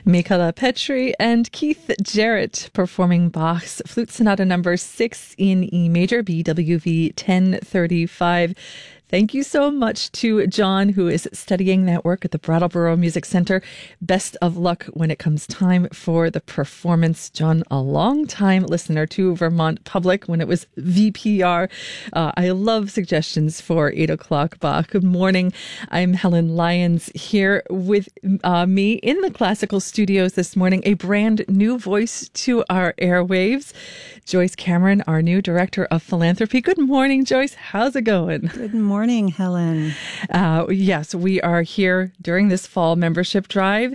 Mikala Petri and Keith Jarrett performing Bach's Flute Sonata number 6 in E major, BWV 1035. Thank you so much to John, who is studying that work at the Brattleboro Music Center. Best of luck when it comes time for the performance. John, a long-time listener to Vermont Public when it was VPR. I love suggestions for 8 o'clock Bach. Good morning. I'm Helen Lyons here with me in the classical studios this morning. A brand new voice to our airwaves. Joyce Cameron, our new director of philanthropy. Good morning, Joyce. How's it going? Good morning, Helen. Yes, we are here during this fall membership drive.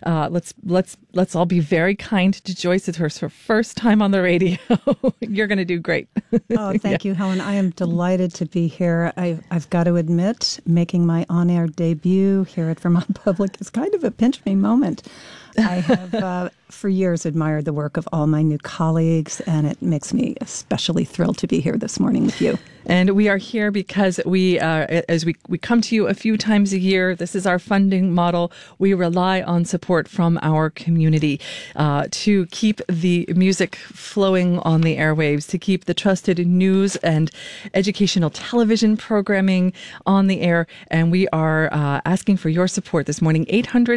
Let's all be very kind to Joyce. It's her first time on the radio. You're going to do great. Oh, thank you, Helen. I am delighted to be here. I've got to admit, making my on-air debut here at Vermont Public is kind of a pinch-me moment. I have for years admired the work of all my new colleagues, and it makes me especially thrilled to be here this morning with you. And we are here because we come to you a few times a year. This is our funding model. We rely on support from our community to keep the music flowing on the airwaves, to keep the trusted news and educational television programming on the air. And we are asking for your support this morning.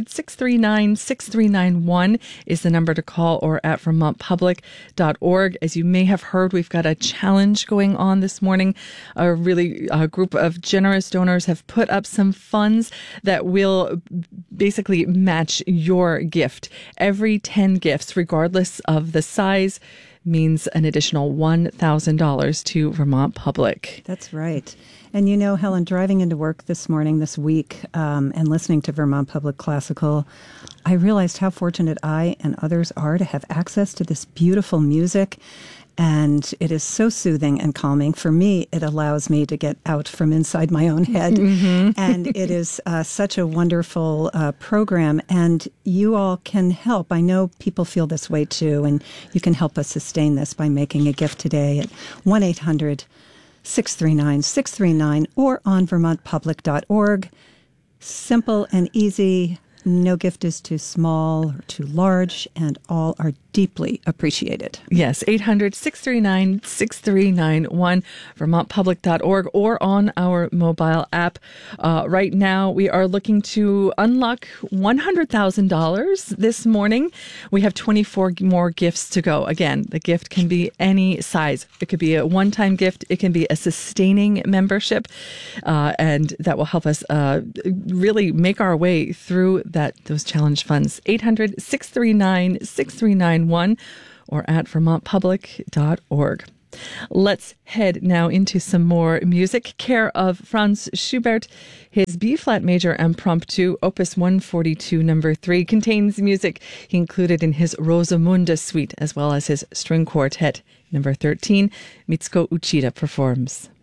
800-639-6391 is the number to call, or at vermontpublic.org. As you may have heard, we've got a challenge going on this morning. A group of generous donors have put up some funds that will basically match your gift. Every 10 gifts, regardless of the size, means an additional $1,000 to Vermont Public. That's right. And you know, Helen, driving into work this week, and listening to Vermont Public Classical, I realized how fortunate I and others are to have access to this beautiful music. And it is so soothing and calming. For me, it allows me to get out from inside my own head. Mm-hmm. And it is such a wonderful program. And you all can help. I know people feel this way too. And you can help us sustain this by making a gift today at 1-800-639-639 or on vermontpublic.org. Simple and easy. No gift is too small or too large, and all are deeply appreciated. Yes, 800-639-6391, vermontpublic.org, or on our mobile app. Right now, we are looking to unlock $100,000 this morning. We have 24 more gifts to go. Again, the gift can be any size. It could be a one-time gift. It can be a sustaining membership, and that will help us really make our way through those challenge funds. 800-639-6391 or at vermontpublic.org. Let's head now into some more music. Care of Franz Schubert, his B-flat major impromptu, opus 142, number 3, contains music he included in his Rosamunde suite, as well as his string quartet. Number 13, Mitsuko Uchida performs.